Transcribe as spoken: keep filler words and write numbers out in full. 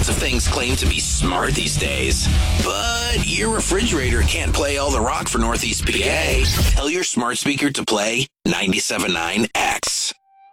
Lots of things claim to be smart these days. But your refrigerator can't play all the rock for Northeast P A. Tell your smart speaker to play ninety-seven point nine X.